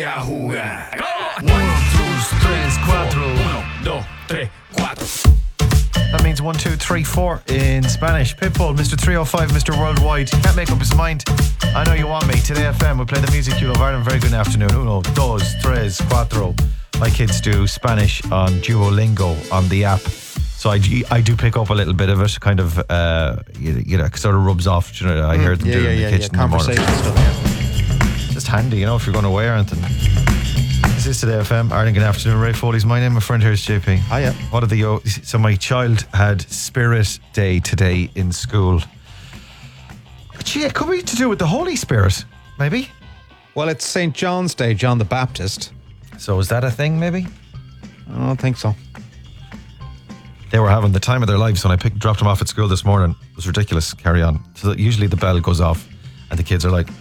A jugar. 1, 2, 3, 4. 1, 2, 3, 4. That means 1, 2, 3, 4 in Spanish. Pitbull, Mr. 305, Mr. Worldwide. Can't make up his mind. I know you want me. Today FM, we play the music you love. Ireland, very good afternoon. 1, 2, 3, 4. My kids do Spanish on Duolingo on the app. So I do pick up a little bit of it, kind of, sort of rubs off. You know, I hear them doing in the kitchen. Conversation stuff, yeah. Just handy, you know, if you're going away or anything. This is Today FM. Ireland, good afternoon. Ray Foley's my name. My friend here is JP. Hiya. What are the... So my child had Spirit Day today in school. Gee, it could be to do with the Holy Spirit, maybe? Well, it's St. John's Day, John the Baptist. So is that a thing, maybe? I don't think so. They were having the time of their lives when I dropped them off at school this morning. It was ridiculous. Carry on. So that usually the bell goes off and the kids are like...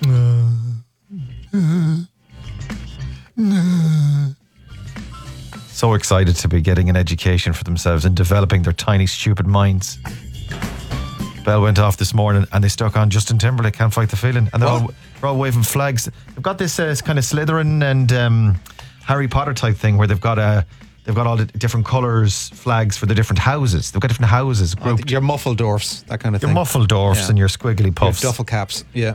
So excited to be getting an education for themselves and developing their tiny, stupid minds. Bell went off this morning and they stuck on Justin Timberlake, Can't Fight the Feeling. And they're all waving flags. They've got this kind of Slytherin and Harry Potter type thing where they've got all the different colours, flags for the different houses. They've got different houses grouped. Your Muffledorfs, that kind of thing. Your Muffledorfs and your squiggly puffs. Your duffel caps, yeah.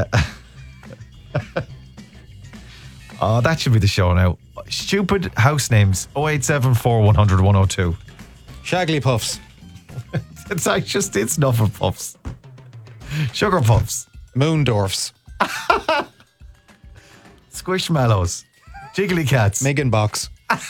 Oh, that should be the show now. Stupid house names. 0874 100 102. Shaggly puffs. It's Nuffle puffs. Sugar puffs. Moondorfs. Squishmallows. Jiggly cats. Megan box.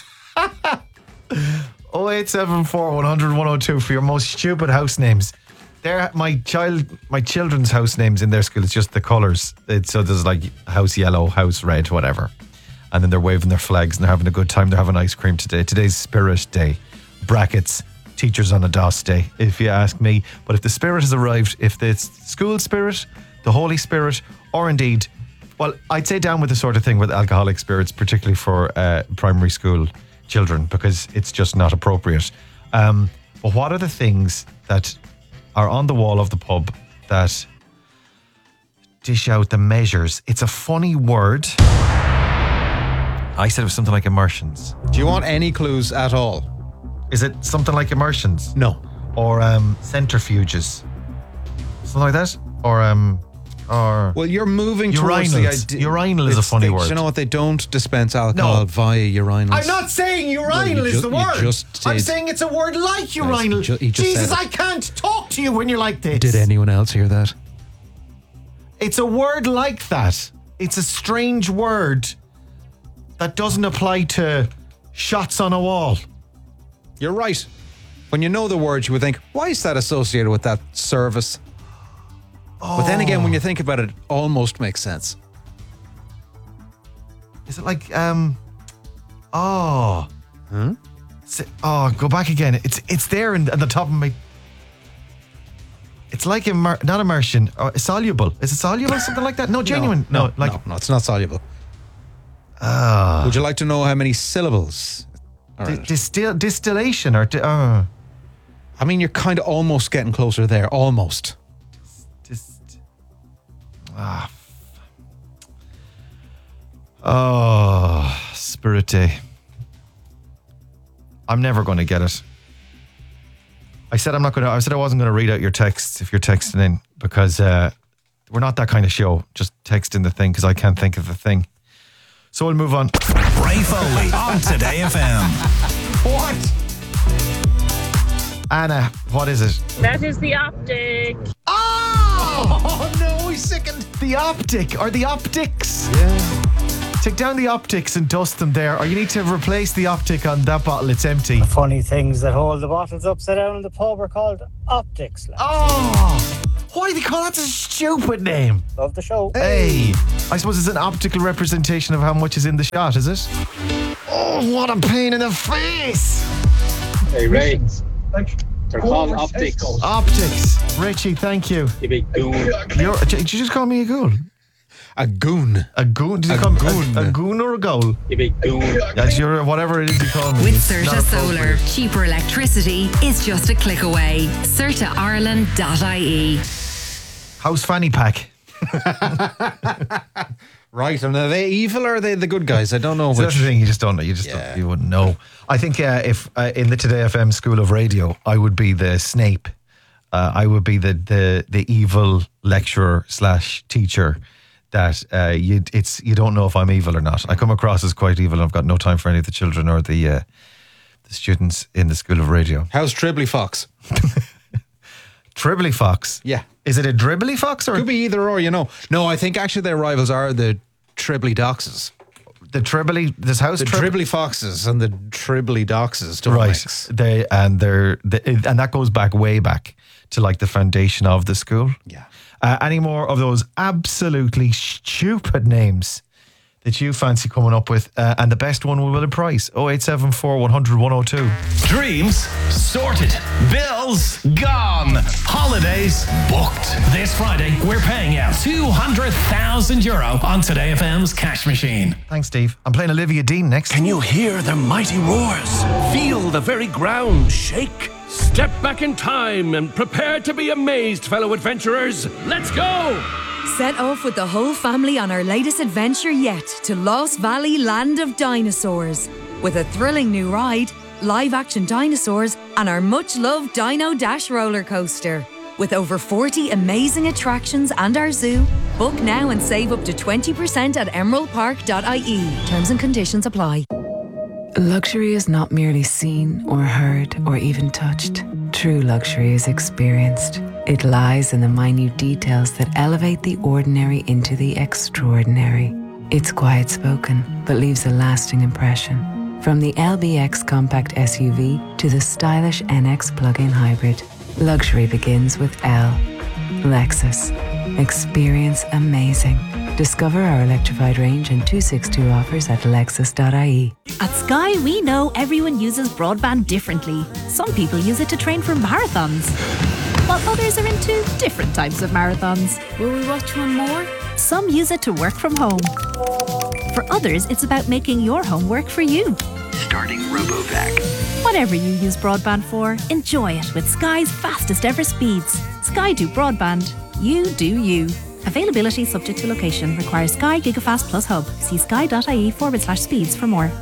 0874 100 102 for your most stupid house names. My children's house names in their school, it's just the colours. So there's like house yellow, house red, whatever. And then they're waving their flags and they're having a good time. They're having ice cream today. Today's Spirit Day. Brackets, teachers on a DOS day, if you ask me. But if the Spirit has arrived, if the school spirit, the Holy Spirit, or indeed, well, I'd say down with the sort of thing with alcoholic spirits, particularly for primary school children, because it's just not appropriate. But what are the things that are on the wall of the pub that dish out the measures? It's a funny word. I said it was something like immersions. Do you want any clues at all? Is it something like immersions? No. Or centrifuges? Something like that? Or well, you're moving towards the idea. Urinal is a funny word. You know what? They don't dispense alcohol via urinals. I'm not saying urinal is the word. I'm saying it's a word like urinal. Jesus, I can't talk to you when you're like this. Did anyone else hear that? It's a word like that. It's a strange word that doesn't apply to shots on a wall. You're right. When you know the word, you would think, why is that associated with that service? But then again, when you think about it, it almost makes sense. Is it like, go back again. It's there at the top of my... It's like, not immersion, soluble. Is it soluble? Something like that? No, genuine. No, it's not soluble. Would you like to know how many syllables? Distillation or... I mean, you're kind of almost getting closer there. Almost. Spirit Day. I'm never going to get it. I said I wasn't going to read out your texts if you're texting in, because we're not that kind of show. Just text in the thing because I can't think of the thing. So we'll move on. Ray Foley on Today FM. What? Anna, what is it? That is the optic. Oh no, he's sickened. The optic, or the optics. Yeah. Take down the optics and dust them there, or you need to replace the optic on that bottle. It's empty. The funny things that hold the bottles upside down in the pub are called optics. Lads. Oh, why do they call that a stupid name? Love the show. Hey, I suppose it's an optical representation of how much is in the shot, is it? Oh, what a pain in the face. Hey, Ray. They're called optics. Optics. Richie, thank you. You big goon. Did you just call me a goon? A goon. A goon? Did you call me a goon or a goal? You big goon. That's your, whatever it is you call me. With Certa Solar, cheaper electricity is just a click away. CertaIreland.ie. How's fanny pack? Right, and are they evil or are they the good guys? I don't know So which. that's the thing, you just don't know. You just don't, you wouldn't know. I think if in the Today FM School of Radio, I would be the Snape. I would be the evil lecturer / teacher that you don't know if I'm evil or not. I come across as quite evil. I've got no time for any of the children or the students in the School of Radio. How's Tribbly Fox? Tribbly Fox. Yeah. Is it a Dribbly Fox or Could be either or, you know. No, I think actually their rivals are the Tribbly Doxes. the Tribbly? This house The Tribbly Foxes and the Tribbly Doxes don't right? mix. And that goes way back to like the foundation of the school. Yeah. Any more of those absolutely stupid names that you fancy coming up with? And the best one will win a prize. 0874 100 102. Dreams sorted. Bills gone. Holidays booked. This Friday, we're paying out €200,000 on Today FM's cash machine. Thanks, Steve. I'm playing Olivia Dean next. Can you hear their mighty roars? Feel the very ground shake? Step back in time and prepare to be amazed, fellow adventurers. Let's go! Set off with the whole family on our latest adventure yet to Lost Valley Land of Dinosaurs. With a thrilling new ride, live-action dinosaurs, and our much-loved Dino Dash roller coaster. With over 40 amazing attractions and our zoo, book now and save up to 20% at emeraldpark.ie. Terms and conditions apply. Luxury is not merely seen or heard or even touched. True luxury is experienced. It lies in the minute details that elevate the ordinary into the extraordinary. It's quiet spoken, but leaves a lasting impression. From the LBX compact SUV to the stylish NX plug-in hybrid, luxury begins with L. Lexus. Experience amazing. Discover our electrified range and 262 offers at lexus.ie. At Sky, we know everyone uses broadband differently. Some people use it to train for marathons, while others are into different types of marathons. Will we watch one more? Some use it to work from home. For others, it's about making your home work for you. Starting RoboVac. Whatever you use broadband for, enjoy it with Sky's fastest ever speeds. Sky do broadband. You do you. Availability subject to location. Requires Sky Gigafast Plus Hub. See sky.ie/speeds for more.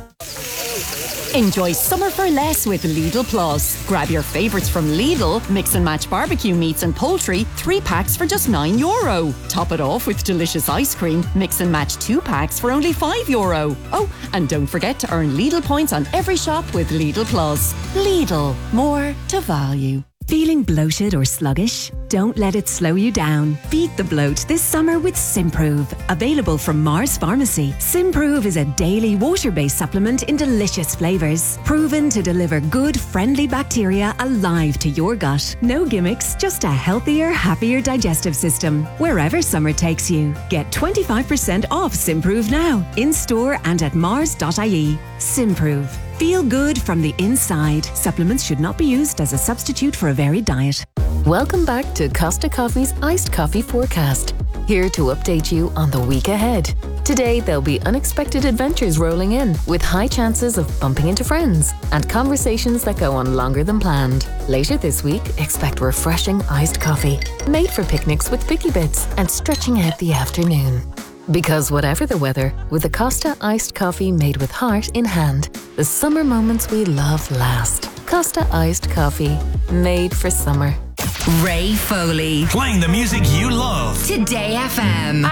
Enjoy summer for less with Lidl Plus. Grab your favourites from Lidl, mix and match barbecue meats and poultry, 3 packs for just €9. Top it off with delicious ice cream, mix and match 2 packs for only €5. Oh, and don't forget to earn Lidl points on every shop with Lidl Plus. Lidl, more to value. Feeling bloated or sluggish? Don't let it slow you down. Beat the bloat this summer with Simprove. Available from Mars Pharmacy. Simprove is a daily water-based supplement in delicious flavours. Proven to deliver good, friendly bacteria alive to your gut. No gimmicks, just a healthier, happier digestive system. Wherever summer takes you. Get 25% off Simprove now. In store and at mars.ie. Simprove. Feel good from the inside. Supplements should not be used as a substitute for a varied diet. Welcome back to Costa Coffee's Iced Coffee Forecast. Here to update you on the week ahead. Today, there'll be unexpected adventures rolling in, with high chances of bumping into friends and conversations that go on longer than planned. Later this week, expect refreshing iced coffee, made for picnics with Picky Bits and stretching out the afternoon. Because whatever the weather, with a Costa iced coffee made with heart in hand, the summer moments we love last. Costa iced coffee, made for summer. Ray Foley. Playing the music you love. Today FM.